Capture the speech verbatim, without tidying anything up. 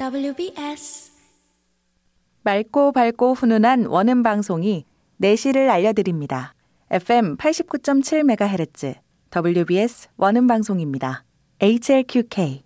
더블유비에스 맑고 밝고 훈훈한 원음 방송이 내실을 알려드립니다. 에프엠 팔십구 점 칠 메가헤르츠 더블유비에스 원음 방송입니다. 에이치엘큐케이